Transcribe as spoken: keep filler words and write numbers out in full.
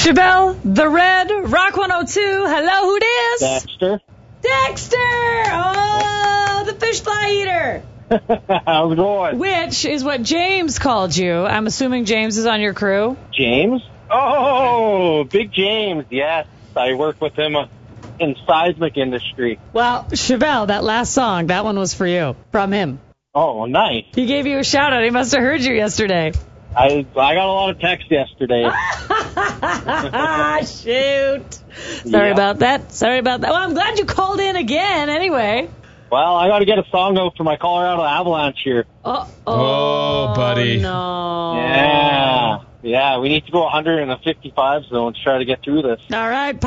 Chabelle, The Red, Rock one oh two. Hello, who it is? Dexter. Dexter! Oh, the fish fly eater. How's it going? Which is what James called you. I'm assuming James is on your crew. James? Oh, Big James, yes. I work with him uh, in seismic industry. Well, Chabelle, that last song, that one was for you, from him. Oh, nice. He gave you a shout out. He must have heard you yesterday. I I got a lot of texts yesterday. Shoot. Sorry Yeah. about that. Sorry about that. Well, I'm glad you called in again anyway. Well, I got to get a song out for my Colorado Avalanche here. Oh, Oh, buddy. No. Yeah. Yeah, we need to go one hundred in a fifty-five zone to try to get through this. All right.